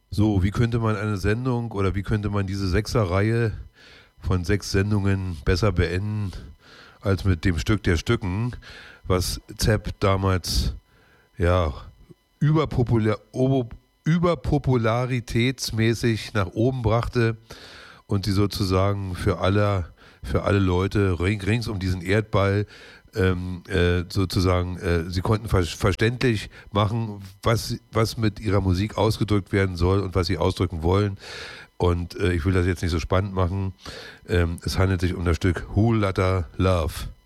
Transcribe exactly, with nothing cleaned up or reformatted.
So, wie könnte man eine Sendung oder wie könnte man diese Sechserreihe von sechs Sendungen besser beenden als mit dem Stück der Stücken, was Zepp damals ja überpopulär, obo- überpopularitätsmäßig nach oben brachte und sie sozusagen für alle, für alle Leute ring, rings um diesen Erdball ähm, äh, sozusagen, äh, sie konnten ver- verständlich machen, was, was mit ihrer Musik ausgedrückt werden soll und was sie ausdrücken wollen. Und äh, ich will das jetzt nicht so spannend machen. Ähm, es handelt sich um das Stück Who Lotta Love.